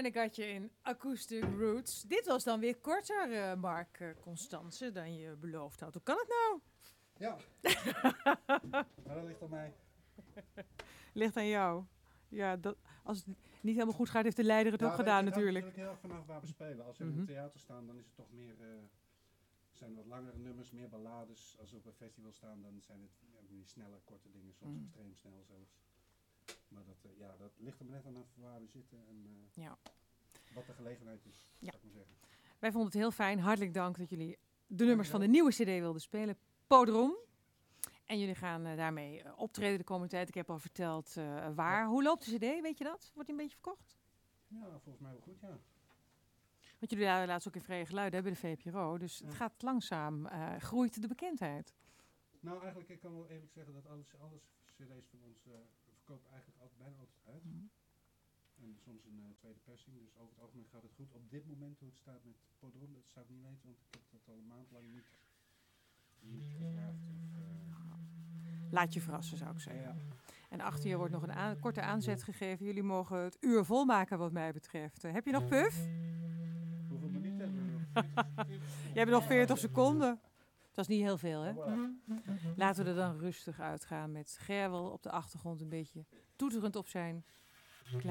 Barnegatje in Acoustic Roots. Dit was dan weer korter, Mark Constance, dan je beloofd had. Hoe kan het nou? Ja, maar dat ligt aan mij. Ligt aan jou. Ja, als het niet helemaal goed gaat, heeft de leider het ook gedaan natuurlijk. Het hangt natuurlijk heel erg vanaf waar we spelen. Als we in een theater staan, dan is het toch meer... zijn wat langere nummers, meer ballades. Als we op een festival staan, dan zijn het die snelle, korte dingen. Soms extreem snel zelfs. Maar dat ligt er maar net aan waar we zitten en wat de gelegenheid is, zou ik maar zeggen. Wij vonden het heel fijn. Hartelijk dank dat jullie de nummers van de nieuwe cd wilden spelen. Podrom. En jullie gaan daarmee optreden de komende tijd. Ik heb al verteld waar. Hoe loopt de cd? Weet je dat? Wordt die een beetje verkocht? Ja, volgens mij wel goed, ja. Want jullie hadden laatst ook in Vrije Geluiden bij de VPRO. Dus het gaat langzaam, groeit de bekendheid. Nou, eigenlijk, ik kan wel eerlijk zeggen dat alles cd's van ons verkopen eigenlijk bijna altijd uit. En soms een tweede persing, dus over het algemeen gaat het goed. Op dit moment hoe het staat met Podrom, dat zou ik niet weten, want ik heb dat al een maand lang niet gevraagd. Laat je verrassen, zou ik zeggen. Ja. En achter je wordt nog een korte aanzet gegeven. Jullie mogen het uur volmaken wat mij betreft. Heb je nog puff? Hoeveel minuten hebben we nog? Je hebt nog 40 seconden. Dat is niet heel veel, hè? Laten we er dan rustig uitgaan met Gerwel op de achtergrond een beetje toeterend op zijn